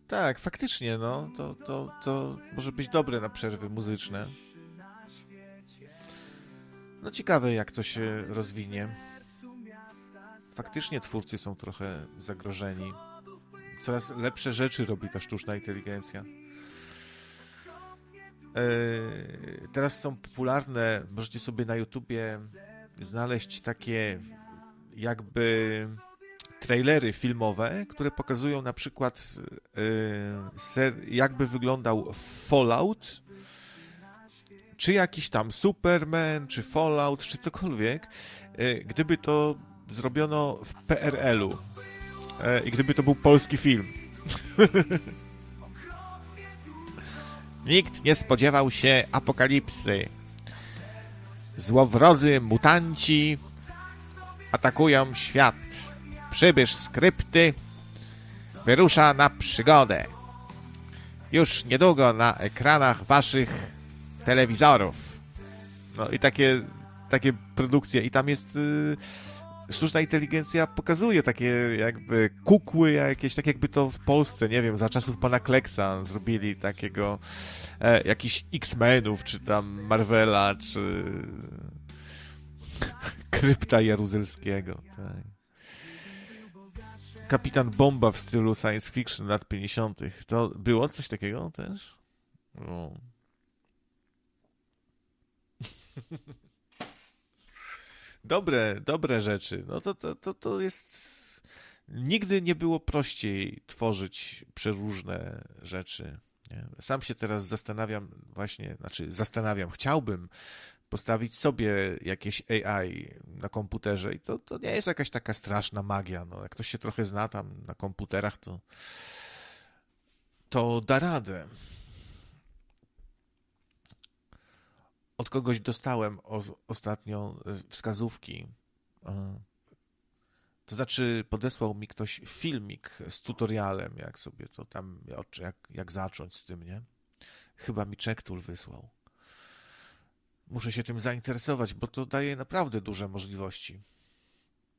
Tak, faktycznie, no, to może być dobre na przerwy muzyczne. No ciekawe, jak to się rozwinie. Faktycznie twórcy są trochę zagrożeni. Coraz lepsze rzeczy robi ta sztuczna inteligencja. Teraz są popularne, możecie sobie na YouTubie znaleźć takie jakby trailery filmowe, które pokazują na przykład jakby wyglądał Fallout, czy jakiś tam Superman, czy Fallout, czy cokolwiek, gdyby to zrobiono w PRL-u i gdyby to był polski film. Nikt nie spodziewał się apokalipsy. Złowrodzy mutanci atakują świat. Przybysz skrypty wyrusza na przygodę. Już niedługo na ekranach waszych telewizorów. No i takie produkcje. I tam jest sztuczna inteligencja pokazuje takie jakby kukły jakieś, tak jakby to w Polsce, nie wiem, za czasów pana Kleksa zrobili takiego jakichś X-Menów, czy tam Marvela, czy Krypta Jaruzelskiego. Tak. Kapitan Bomba w stylu science fiction lat 50. To było coś takiego też? No. Dobre rzeczy. No to jest... Nigdy nie było prościej tworzyć przeróżne rzeczy. Nie? Sam się teraz chciałbym postawić sobie jakieś AI na komputerze i to nie jest jakaś taka straszna magia. No, jak ktoś się trochę zna tam na komputerach, to da radę. Od kogoś dostałem ostatnio wskazówki. To znaczy podesłał mi ktoś filmik z tutorialem, jak sobie to tam, jak zacząć z tym, nie? Chyba mi CheckTool wysłał. Muszę się tym zainteresować, bo to daje naprawdę duże możliwości.